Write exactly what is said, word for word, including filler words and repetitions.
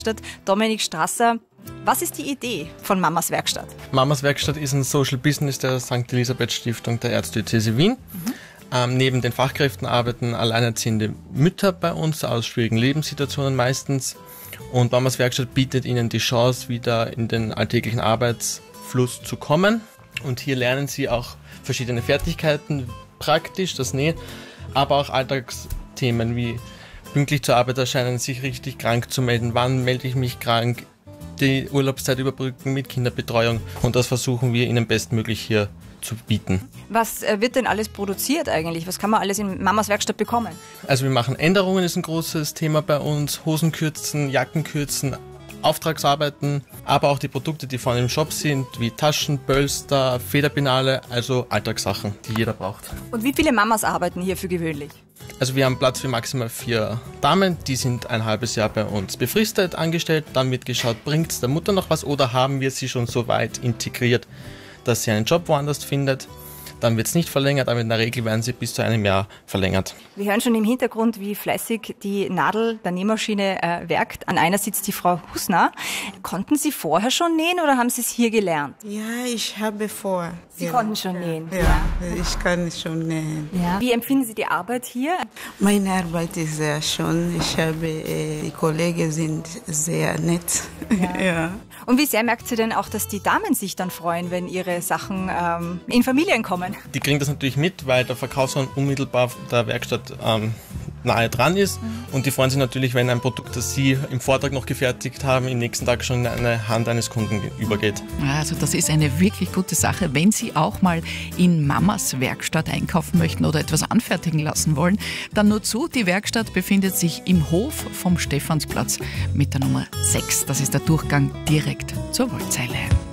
Dominik Strasser, was ist die Idee von Mamas Werkstatt? Mamas Werkstatt ist ein Social Business der Sankt Elisabeth Stiftung der Erzdiözese Wien. Mhm. Ähm, neben den Fachkräften arbeiten alleinerziehende Mütter bei uns aus schwierigen Lebenssituationen meistens. Und Mamas Werkstatt bietet ihnen die Chance, wieder in den alltäglichen Arbeitsfluss zu kommen. Und hier lernen sie auch verschiedene Fertigkeiten, praktisch das Nähen, aber auch Alltagsthemen wie pünktlich zur Arbeit erscheinen, sich richtig krank zu melden, wann melde ich mich krank, die Urlaubszeit überbrücken mit Kinderbetreuung. Und das versuchen wir ihnen bestmöglich hier zu bieten. Was wird denn alles produziert eigentlich? Was kann man alles in Mamas Werkstatt bekommen? Also wir machen Änderungen, ist ein großes Thema bei uns. Hosenkürzen, Jackenkürzen, Auftragsarbeiten, aber auch die Produkte, die vorne im Shop sind, wie Taschen, Pölster, Federpinale, also Alltagssachen, die jeder braucht. Und wie viele Mamas arbeiten hier für gewöhnlich? Also wir haben Platz für maximal vier Damen, die sind ein halbes Jahr bei uns befristet angestellt. Dann wird geschaut, bringt es der Mutter noch was oder haben wir sie schon so weit integriert, dass sie einen Job woanders findet. Dann wird es nicht verlängert, aber in der Regel werden sie bis zu einem Jahr verlängert. Wir hören schon im Hintergrund, wie fleißig die Nadel der Nähmaschine äh, werkt. An einer sitzt die Frau Husner. Konnten Sie vorher schon nähen oder haben Sie es hier gelernt? Ja, ich habe vor. Sie ja. konnten schon nähen? Ja, ja, ich kann schon nähen. Ja. Wie empfinden Sie die Arbeit hier? Meine Arbeit ist sehr schön. Ich habe, äh, die Kollegen sind sehr nett. Ja. Ja. Und wie sehr merkt sie denn auch, dass die Damen sich dann freuen, wenn ihre Sachen ähm, in Familien kommen? Die kriegen das natürlich mit, weil der Verkaufsraum unmittelbar der Werkstatt ähm, nahe dran ist. Mhm. Und die freuen sich natürlich, wenn ein Produkt, das sie im Vortag noch gefertigt haben, im nächsten Tag schon in eine Hand eines Kunden übergeht. Also das ist eine wirklich gute Sache. Wenn Sie auch mal in Mamas Werkstatt einkaufen möchten oder etwas anfertigen lassen wollen, dann nur zu. Die Werkstatt befindet sich im Hof vom Stephansplatz mit der Nummer sechs. Das ist der Durchgang direkt zur Wollzeile.